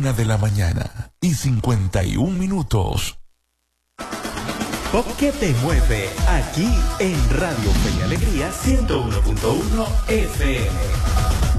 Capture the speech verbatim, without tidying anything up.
Una de la mañana y cincuenta y un minutos. Pop que te mueve aquí en Radio Fe y Alegría ciento uno punto uno F M.